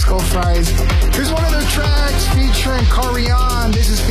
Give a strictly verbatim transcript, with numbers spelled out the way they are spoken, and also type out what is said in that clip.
Skull Fries. Here's one of their tracks featuring Corian. This is